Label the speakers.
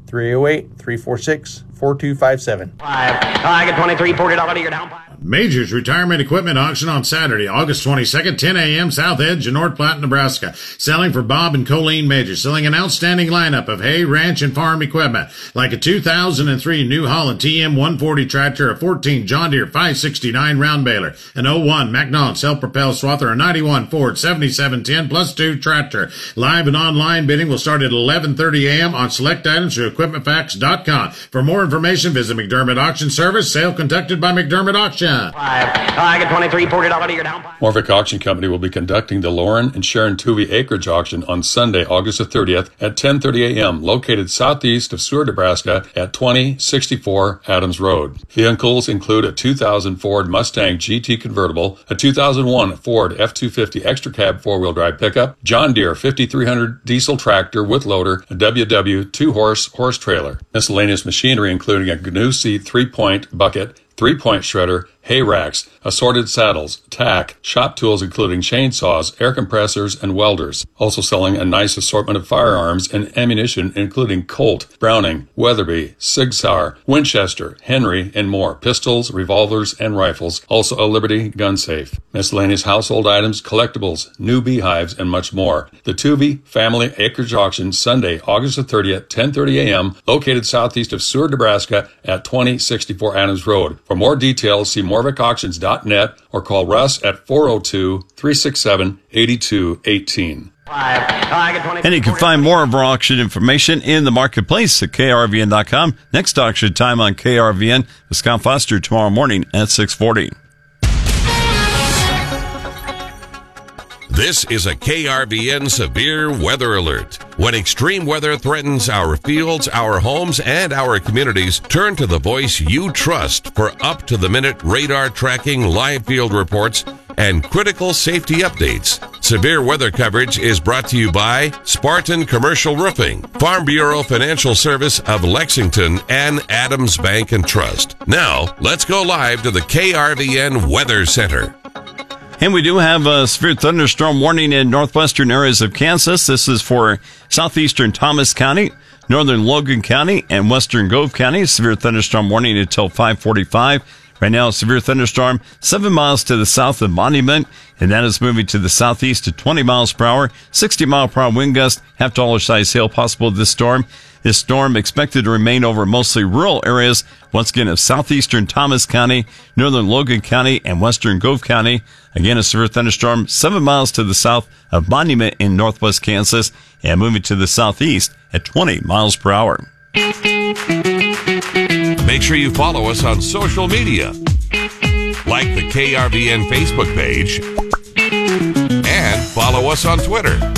Speaker 1: 308-346-4257.
Speaker 2: I get 23, $40 your down.
Speaker 3: Majors Retirement Equipment Auction on Saturday, August 22nd, 10 a.m., South Edge in North Platte, Nebraska. Selling for Bob and Colleen Majors. Selling an outstanding lineup of hay, ranch, and farm equipment, like a 2003 New Holland TM140 tractor, a 14 John Deere 569 round baler, an 01 McNaught self-propelled swather, a 91 Ford 7710 plus 2 tractor. Live and online bidding will start at 11:30 a.m. on select items through equipmentfacts.com. For more information, visit McDermott Auction Service. Sale conducted by McDermott Auction.
Speaker 2: I get 23, $40 your down.
Speaker 4: Morvick Auction Company will be conducting the Lauren and Sharon Tuvey Acreage Auction on Sunday, August the 30th at 10:30 a.m., located southeast of Seward, Nebraska at 2064 Adams Road. Vehicles include a 2000 Ford Mustang GT convertible, a 2001 Ford F-250 extra cab four-wheel drive pickup, John Deere 5300 diesel tractor with loader, a WW 2-horse trailer. Miscellaneous machinery including a GNU C 3-point bucket, 3-point shredder, hay racks, assorted saddles, tack, shop tools including chainsaws, air compressors, and welders. Also selling a nice assortment of firearms and ammunition including Colt, Browning, Weatherby, Sig Sauer, Winchester, Henry, and more. Pistols, revolvers, and rifles. Also a Liberty gun safe. Miscellaneous household items, collectibles, new beehives, and much more. The Tuvey Family Acreage Auction, Sunday, August the 30th, 10:30 a.m., located southeast of Seward, Nebraska at 2064 Adams Road. For more details, see MorvickAuctions.net or call Russ at 402-367-8218.
Speaker 5: And you can find more of our auction information in the marketplace at krvn.com. Next auction time on KRVN with Scott Foster tomorrow morning at 6:40.
Speaker 6: This is a KRVN severe weather alert. When extreme weather threatens our fields, our homes, and our communities, turn to the voice you trust for up-to-the-minute radar tracking, live field reports, and critical safety updates. Severe weather coverage is brought to you by Spartan Commercial Roofing, Farm Bureau Financial Service of Lexington, and Adams Bank and Trust. Now, let's go live to the KRVN Weather Center.
Speaker 5: And we do have a severe thunderstorm warning in northwestern areas of Kansas. This is for southeastern Thomas County, northern Logan County, and western Gove County. Severe thunderstorm warning until 5:45. Right now, a severe thunderstorm 7 miles to the south of Monument, and that is moving to the southeast at 20 miles per hour, 60-mile-per-hour wind gust, half dollar size hail possible with this storm. This storm expected to remain over mostly rural areas, once again, of southeastern Thomas County, northern Logan County, and western Gove County. Again, a severe thunderstorm 7 miles to the south of Monument in northwest Kansas, and moving to the southeast at 20 miles per hour.
Speaker 6: Make sure you follow us on social media. Like the KRVN Facebook page and follow us on Twitter.